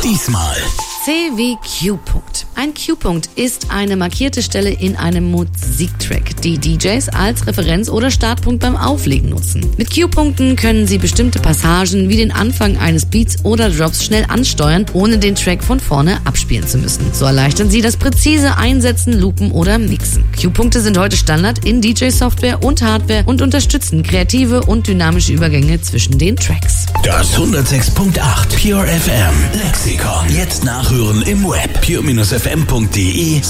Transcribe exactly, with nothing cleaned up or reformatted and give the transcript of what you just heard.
Diesmal C wie Q-Punkt. Ein Q-Punkt ist eine markierte Stelle in einem Musiktrack, die D Js als Referenz oder Startpunkt beim Auflegen nutzen. Mit Q-Punkten können sie bestimmte Passagen wie den Anfang eines Beats oder Drops schnell ansteuern, ohne den Track von vorne abspielen zu müssen. So erleichtern sie das präzise Einsetzen, Loopen oder Mixen. Q-Punkte sind heute Standard in D J-Software und Hardware und unterstützen kreative und dynamische Übergänge zwischen den Tracks. Das hundertsechs Komma acht Pure F M Lexikon. Jetzt nachhören im Web pure Bindestrich f m punkt de